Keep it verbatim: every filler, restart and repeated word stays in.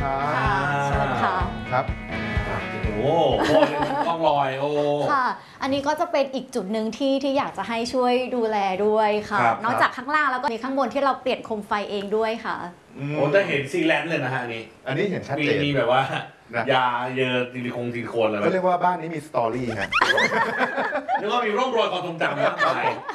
ครับเชิญค่ะครับโอ้โหต้องลอยโอ้ค่ะอันนี้ก็จะเป็นอีกจุดหนึ่งที่ที่อยากจะให้ช่วยดูแลด้วยค่ะนอกจากข้างล่างแล้วก็มีข้างบนที่เราเปลี่ยนโคมไฟเองด้วยค่ะโอ้จะเห็นซีแลนด์เลยนะฮะอันนี้อันนี้เห็นชัดเจนมีแบบว่ายาเยอะซิลิโคนซิลิโคนอะไรเขาเรียกว่าบ้านนี้มีสตอรี่ฮะแล้วก็มีร่องรอยความทรงจำนะ